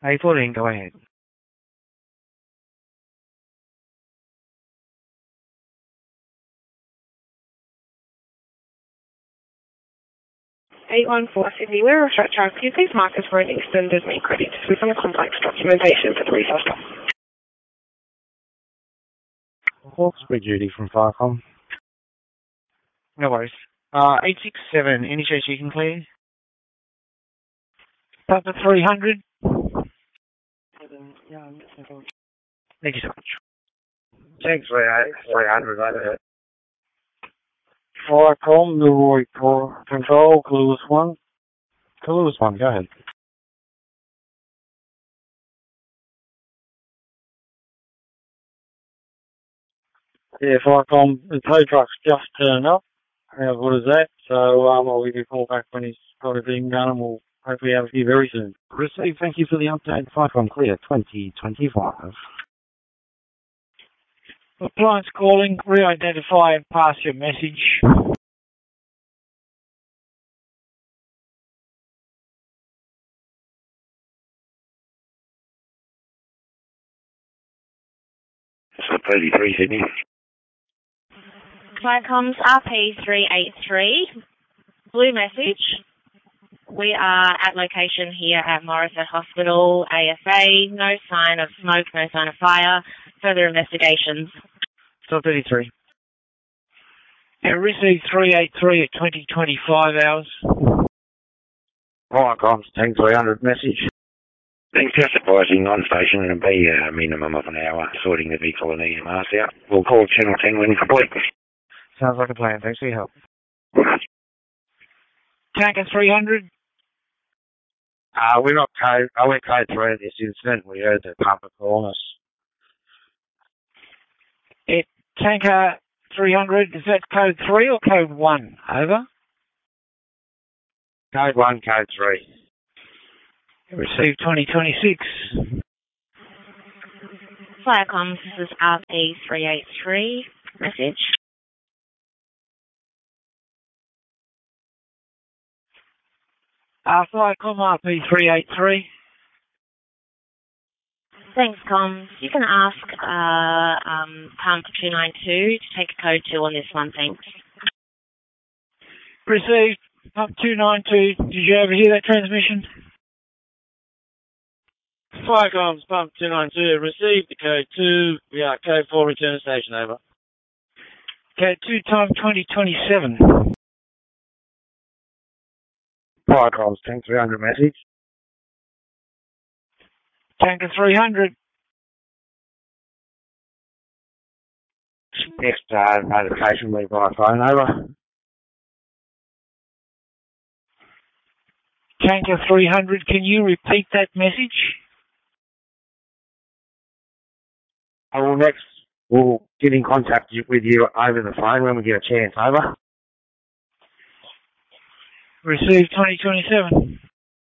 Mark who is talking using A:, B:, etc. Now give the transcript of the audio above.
A: A14, go ahead.
B: Sydney, we're a stretch out. Can you please mark us for an extended make credit with some complex documentation for the resource stop?
C: Hawkesbury duty from Firecom.
A: No worries. 867, any chance you can clear? Papa 300. Thank you so much.
C: Thanks, 300, overhead.
D: Firecom, Leroy Control, Clueless 1.
C: Clueless 1, go ahead.
D: Yeah, Firecom, the tow truck's just turned up. How good is that? So I'll give you a call back when he's got everything done, and we'll hopefully have you very soon.
C: Received, thank you for the update. Firecom clear 2025.
A: Appliance calling, re-identify and pass your message.
C: So 33, Sydney.
E: Firecom's RP383, blue message. We are at location here at Morisset Hospital, AFA. No sign of smoke, no sign of fire. Further investigations.
A: Stop 33. And received 383 at 2025 hours.
C: Firecom's tank 300 message. Thanks, just advising on station and be a minimum of an hour sorting the vehicle and EMRs out. We'll call Channel 10 when complete.
A: Sounds like a plan. Thanks for your help. Tanker 300.
C: We're not code. We're code 3 at this incident. We heard the pumper calling us.
A: Tanker 300, is that code 3 or code 1? Over.
C: Code 1, code 3.
A: Received 2026.
E: Firecom's, this is RP383 message.
A: Firecom RP383.
E: Thanks, comms. You can ask pump 292 to take a code 2 on this one, thanks.
A: Received pump 292. Did you overhear that transmission?
D: Firecom's pump 292, received the code 2. We are code 4, return to station, over.
A: Code 2 time 2027.
C: Firecom's tank 300 message.
A: Tanker 300.
C: Next notification will be by phone, over.
A: Tanker 300, can you repeat that message?
C: We'll get in contact with you over the phone when we get a chance, over.
A: Received 2027.